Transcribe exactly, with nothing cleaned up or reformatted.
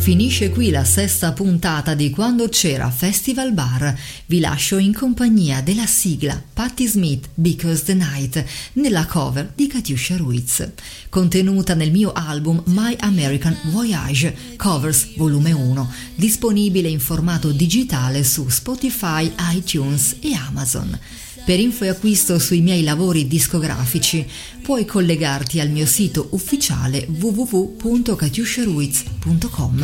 Finisce qui la sesta puntata di Quando c'era Festival Bar. Vi lascio in compagnia della sigla Patti Smith, Because the Night, nella cover di Katiuscia Ruiz, contenuta nel mio album My American Voyage, Covers volume uno, disponibile in formato digitale su Spotify, iTunes e Amazon. Per info e acquisto sui miei lavori discografici puoi collegarti al mio sito ufficiale w w w punto katiuscia ruiz punto com.